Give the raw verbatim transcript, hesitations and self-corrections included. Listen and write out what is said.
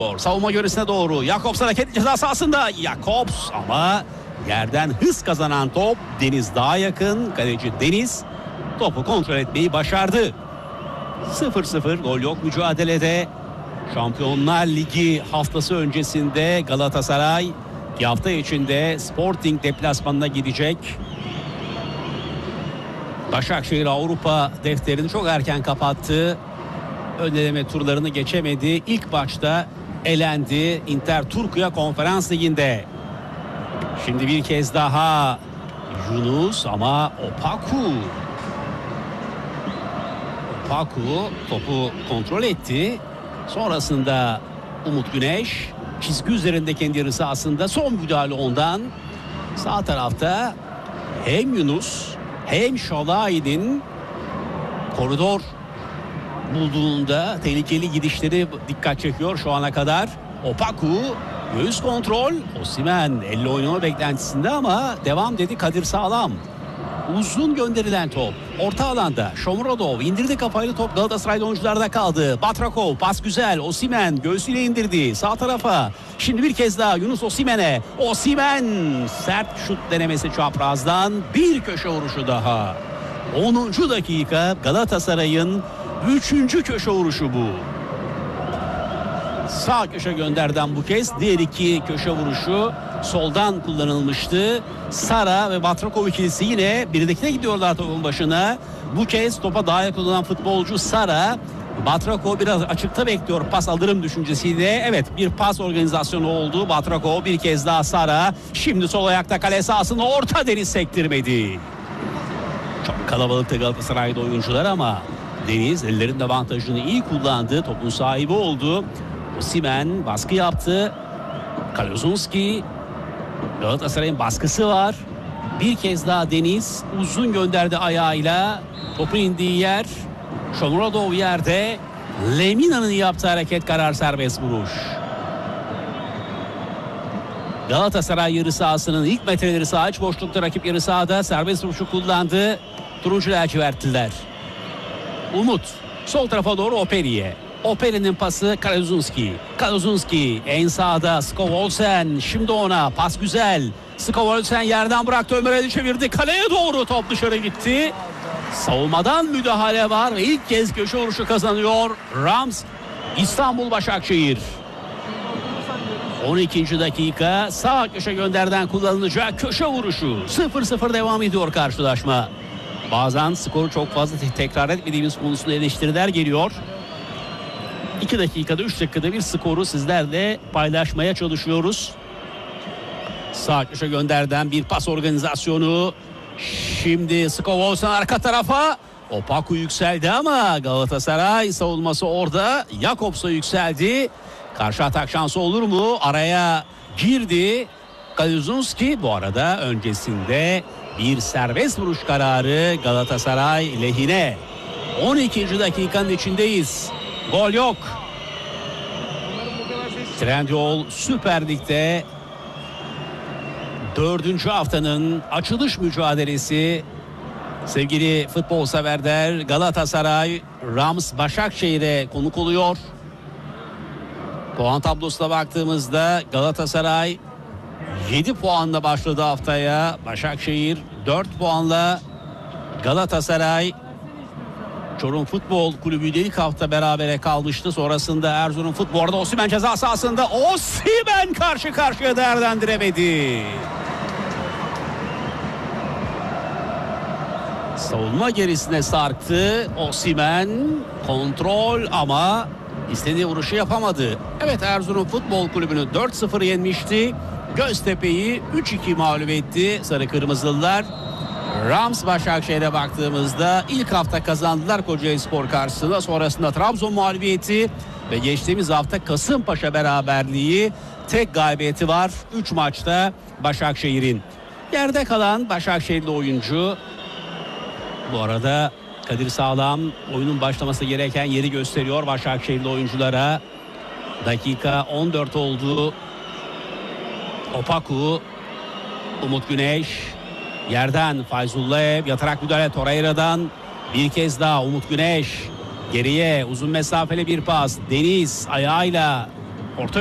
Savunma yöresine doğru. Jakobs hareket ceza sahasında. Jakobs ama yerden hız kazanan top. Deniz daha yakın. Kaleci Deniz topu kontrol etmeyi başardı. sıfır sıfır gol yok mücadelede. Şampiyonlar Ligi haftası öncesinde Galatasaray bir hafta içinde Sporting deplasmanına gidecek. Başakşehir Avrupa defterini çok erken kapattı. Ön eleme turlarını geçemedi. İlk maçta elendi Inter Turkuya Konferans Ligi'nde. Şimdi bir kez daha Yunus ama Opaku. Opaku topu kontrol etti. Sonrasında Umut Güneş çizgi üzerinde kendi yarı sahasında son müdahale ondan. Sağ tarafta hem Yunus hem Şalai'nin koridor bulduğunda tehlikeli gidişleri dikkat çekiyor şu ana kadar. Opaku göğüs kontrol. Osimhen elle oynama beklentisinde ama devam dedi Kadir Sağlam. Uzun gönderilen top orta alanda. Shomurodov indirdi kafayla, top Galatasaraylı oyuncularda kaldı. Batrakov pas güzel. Osimhen göğsüyle indirdi sağ tarafa. Şimdi bir kez daha Yunus Osimhen'e. Osimhen sert şut denemesi çaprazdan, bir köşe vuruşu daha. onuncu dakika Galatasaray'ın üçüncü köşe vuruşu bu. Sağ köşe gönderden bu kez. Diğer iki köşe vuruşu soldan kullanılmıştı. Sara ve Batrakov ikilisi yine birdekine gidiyorlar topun başına. Bu kez topa daha yakın olan futbolcu Sara. Batrakov biraz açıkta bekliyor pas alırım düşüncesiyle. Evet, bir pas organizasyonu oldu. Batrakov bir kez daha Sara. Şimdi sol ayakta kale sahasında orta, Deniz sektirmedi. Çok kalabalıktı Galatasaray'da oyuncular ama Deniz ellerinin avantajını iyi kullandı. Topun sahibi oldu. Osimhen baskı yaptı. Kalozunski, Galatasaray'ın baskısı var. Bir kez daha Deniz uzun gönderdi ayağıyla. Topun indiği yer. Shomurodov yerde. Lemina'nın yaptığı hareket karar serbest vuruş. Galatasaray yarı sahasının ilk metreleri sağ iç boşlukta, rakip yarı sahada serbest vuruşu kullandı. Turuncu lacivertliler. Umut sol tarafa doğru Operi'ye. Operi'nin pası Kalozunski. Kalozunski en sağda Skovolsen. Şimdi ona pas güzel. Skovolsen yerden bıraktı, Ömer'e çevirdi. Kaleye doğru top dışarı gitti. Savunmadan müdahale var ve ilk kez köşe vuruşu kazanıyor Rams İstanbul Başakşehir. on ikinci dakika sağ köşe gönderden kullanılacak köşe vuruşu. sıfır sıfır devam ediyor karşılaşma. Bazen skoru çok fazla tekrar etmediğimiz konusunda eleştiriler geliyor. iki dakikada üç dakikada bir skoru sizlerle paylaşmaya çalışıyoruz. Sağ köşe gönderden bir pas organizasyonu. Şimdi Skovolsen arka tarafa. Opaku yükseldi ama Galatasaray savunması orada. Jakobs'a yükseldi. Karşı atak şansı olur mu? Araya girdi Kaluzunski. Bu arada öncesinde bir serbest vuruş kararı Galatasaray lehine. on ikinci dakikanın içindeyiz. Gol yok. Trendyol Süper Lig'de dördüncü haftanın açılış mücadelesi. Sevgili futbol severler, Galatasaray Rams Başakşehir'e konuk oluyor. Puan tablosuna baktığımızda Galatasaray yedi puanla başladı haftaya. Başakşehir dört puanla. Galatasaray Çorum Futbol Kulübü ile ilk hafta berabere kalmıştı. Sonrasında Erzurum Futbol'da Osimhen ceza sahasında. Osimhen karşı karşıya değerlendiremedi. Savunma gerisine sarktı. Osimhen kontrol ama istediği vuruşu yapamadı. Evet, Erzurum Futbol Kulübü'nü dört sıfır yenmişti. Göztepe'yi üç iki mağlup etti Sarı Kırmızılılar. Rams Başakşehir'e baktığımızda ilk hafta kazandılar Kocaelispor karşısında. Sonrasında Trabzon mağlubiyeti ve geçtiğimiz hafta Kasımpaşa beraberliği, tek galibiyeti var üç maçta Başakşehir'in. Yerde kalan Başakşehirli oyuncu, bu arada Kadir Sağlam oyunun başlaması gereken yeri gösteriyor Başakşehirli oyunculara. Dakika on dört oldu. Opaku, Umut Güneş. Yerden Fayzullayev yatarak müdahale Torreira'dan. Bir kez daha Umut Güneş. Geriye uzun mesafeli bir pas. Deniz ayağıyla